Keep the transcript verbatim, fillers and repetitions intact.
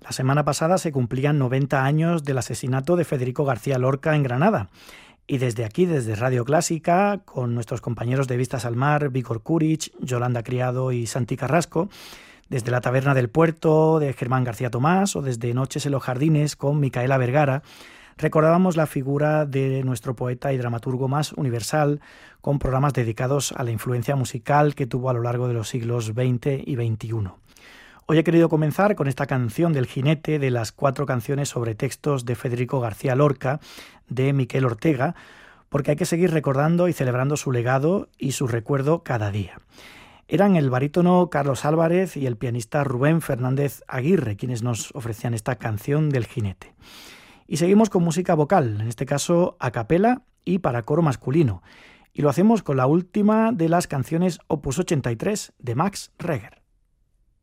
La semana pasada se cumplían noventa años del asesinato de Federico García Lorca en Granada. Y desde aquí, desde Radio Clásica, con nuestros compañeros de Vistas al Mar, Vícor Kurich, Yolanda Criado y Santi Carrasco, desde la Taberna del Puerto de Germán García Tomás o desde Noches en los Jardines con Micaela Vergara, recordábamos la figura de nuestro poeta y dramaturgo más universal, con programas dedicados a la influencia musical que tuvo a lo largo de los siglos veinte y veintiuno. Hoy he querido comenzar con esta canción del jinete de las cuatro canciones sobre textos de Federico García Lorca, de Miquel Ortega, porque hay que seguir recordando y celebrando su legado y su recuerdo cada día. Eran el barítono Carlos Álvarez y el pianista Rubén Fernández Aguirre quienes nos ofrecían esta canción del jinete. Y seguimos con música vocal, en este caso a capela y para coro masculino. Y lo hacemos con la última de las canciones Opus ochenta y tres de Max Reger.